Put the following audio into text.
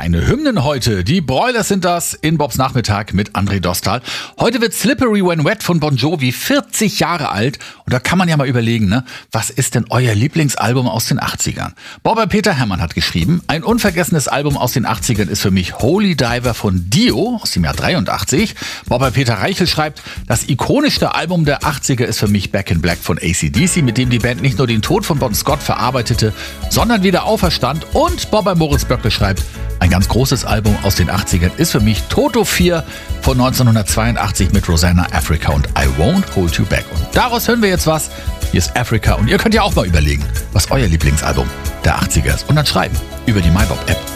keine Hymnen heute. Die Broilers sind das in Bobs Nachmittag mit André Dostal. Heute wird Slippery When Wet von Bon Jovi 40 Jahre alt. Und da kann man ja mal überlegen, ne? Was ist denn euer Lieblingsalbum aus den 80ern? Bobber Peter Herrmann hat geschrieben, ein unvergessenes Album aus den 80ern ist für mich Holy Diver von Dio aus dem Jahr 83. Bobber Peter Reichel schreibt, das ikonischste Album der 80er ist für mich Back in Black von AC/DC, mit dem die Band nicht nur den Tod von Bon Scott verarbeitete, sondern wieder auferstand. Und Bobber Moritz Böckel schreibt, ein ganz großes Album aus den 80ern ist für mich Toto 4 von 1982 mit Rosanna Africa und I Won't Hold You Back. Und daraus hören wir jetzt was. Hier ist Africa und ihr könnt ja auch mal überlegen, was euer Lieblingsalbum der 80er ist. Und dann schreiben über die MyBob-App.